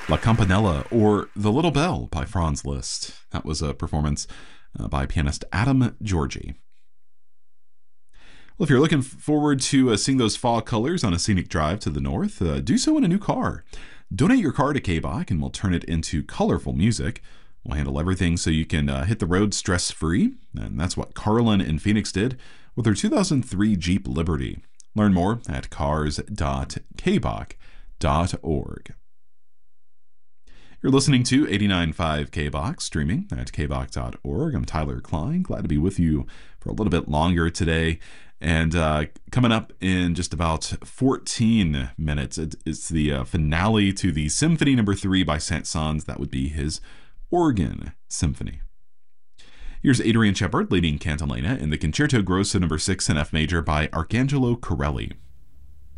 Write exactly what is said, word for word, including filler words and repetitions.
La Campanella, or The Little Bell by Franz Liszt. That was a performance uh, by pianist Adam Georgi. Well, if you're looking forward to uh, seeing those fall colors on a scenic drive to the north, uh, do so in a new car. Donate your car to K B O C and we'll turn it into colorful music. We'll handle everything so you can uh, hit the road stress-free, and that's what Carlin in Phoenix did with their two thousand three Jeep Liberty. Learn more at cars dot k b o c dot org. You're listening to eighty-nine point five K B O C, streaming at k b o c dot org. I'm Tyler Klein, glad to be with you for a little bit longer today. And uh, coming up in just about fourteen minutes, it, it's the uh, finale to the Symphony Number Three by Saint-Saëns. That would be his organ symphony. Here's Adrian Shepard leading Cantilena in the Concerto Grosso Number Six in F major by Arcangelo Corelli.